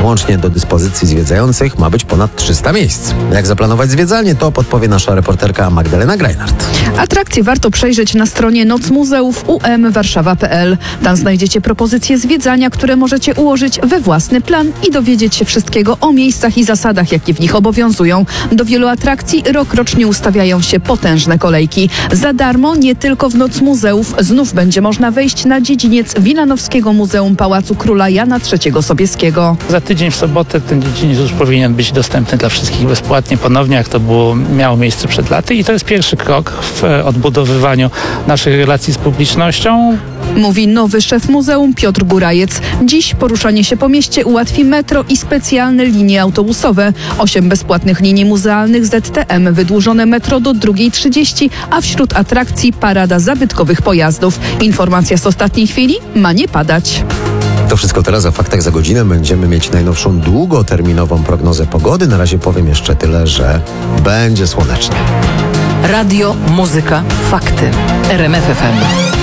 Łącznie do dyspozycji zwiedzających ma być ponad 300 miejsc. Jak zaplanować zwiedzanie, to podpowie nasza reporterka Magdalena Greinert. Atrakcje warto przejrzeć na stronie nocmuzeów.umwarszawa.pl. Tam znajdziecie propozycje zwiedzania, które możecie ułożyć we własny plan i dowiedzieć się wszystkiego o miejscach i zasadach, jakie w nich obowiązują. Do wielu atrakcji rokrocznie ustawiają się potężne kolejki. Za darmo nie tylko w Noc Muzeów. Znów będzie można wejść na dziedziniec Wilanowskiego Muzeum Pałacu Króla Jana III Sobieskiego. Za tydzień w sobotę ten dziedziniec już powinien być dostępny dla wszystkich bezpłatnie ponownie, jak to miało miejsce przed laty. I to jest pierwszy krok w odbudowywaniu naszych relacji z publicznością. Mówi nowy szef muzeum Piotr Gurajec. Dziś poruszanie się po mieście ułatwi metro i specjalne linie autobusowe. 8 bezpłatnych linii muzealnych ZTM, wydłużone metro do 2:30, a wśród atrakcji parada zabytkowych pojazdów. Informacja z ostatniej chwili ma nie padać. To wszystko teraz, o faktach za godzinę. Będziemy mieć najnowszą długoterminową prognozę pogody. Na razie powiem jeszcze tyle, że będzie słonecznie. Radio, muzyka, fakty. RMF FM.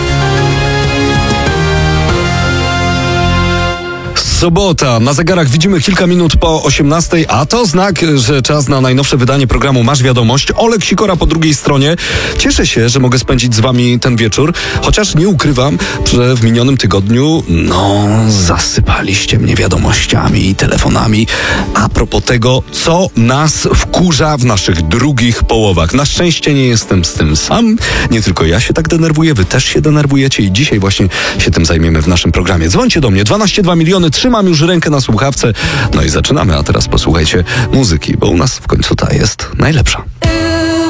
Sobota. Na zegarach widzimy kilka minut po 18, a to znak, że czas na najnowsze wydanie programu Masz Wiadomość. Olek Sikora po drugiej stronie. Cieszę się, że mogę spędzić z wami ten wieczór, chociaż nie ukrywam, że w minionym tygodniu, zasypaliście mnie wiadomościami i telefonami a propos tego, co nas wkurza w naszych drugich połowach. Na szczęście nie jestem z tym sam. Nie tylko ja się tak denerwuję, wy też się denerwujecie i dzisiaj właśnie się tym zajmiemy w naszym programie. Dzwońcie do mnie, 12,2 miliony, trzymam już rękę na słuchawce. No i zaczynamy, a teraz posłuchajcie muzyki, bo u nas w końcu ta jest najlepsza.